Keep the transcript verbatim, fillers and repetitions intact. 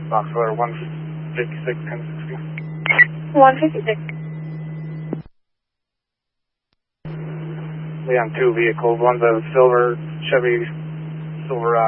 Box order one fifty-six, ten sixty. one fifty-six. We have two vehicles. One's a silver Chevy Silverado.